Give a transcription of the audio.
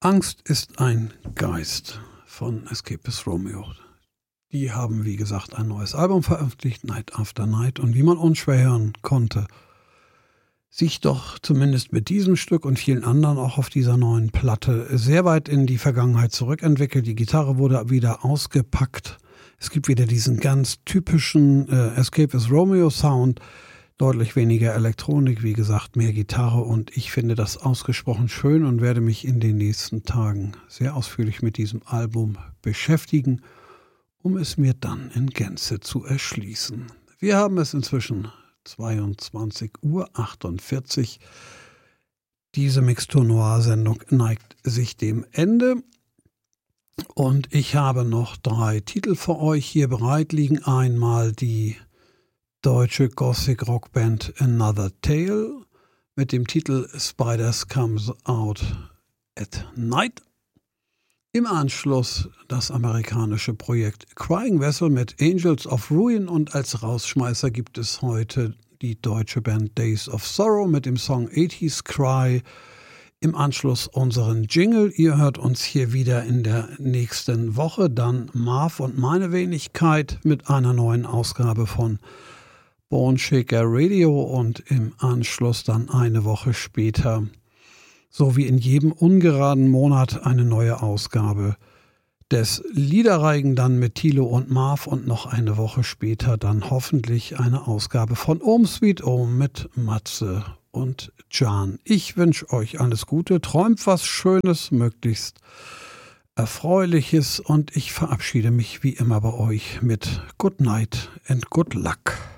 Angst ist ein Geist von Escapist Romeo. Die haben, wie gesagt, ein neues Album veröffentlicht, Night After Night. Und wie man unschwer hören konnte, sich doch zumindest mit diesem Stück und vielen anderen auch auf dieser neuen Platte sehr weit in die Vergangenheit zurückentwickelt. Die Gitarre wurde wieder ausgepackt. Es gibt wieder diesen ganz typischen Escapist Romeo Sound. Deutlich weniger Elektronik, wie gesagt, mehr Gitarre, und ich finde das ausgesprochen schön und werde mich in den nächsten Tagen sehr ausführlich mit diesem Album beschäftigen, um es mir dann in Gänze zu erschließen. Wir haben es inzwischen 22:48 Uhr. Diese Mixtur Noir Sendung neigt sich dem Ende. Und ich habe noch 3 Titel für euch hier bereit liegen. Einmal die deutsche Gothic-Rockband Another Tale mit dem Titel Spiders Comes Out at Night. Im Anschluss das amerikanische Projekt Crying Vessel mit Angels of Ruin, und als Rausschmeißer gibt es heute die deutsche Band Days of Sorrow mit dem Song 80s Cry. Im Anschluss unseren Jingle. Ihr hört uns hier wieder in der nächsten Woche. Dann Marv und meine Wenigkeit mit einer neuen Ausgabe von Bone Shaker Radio, und im Anschluss dann eine Woche später, so wie in jedem ungeraden Monat, eine neue Ausgabe des Liederreigen dann mit Thilo und Marv, und noch eine Woche später dann hoffentlich eine Ausgabe von Ohm Sweet Ohm mit Matze und Can. Ich wünsche euch alles Gute, träumt was Schönes, möglichst Erfreuliches, und ich verabschiede mich wie immer bei euch mit Good Night and Good Luck.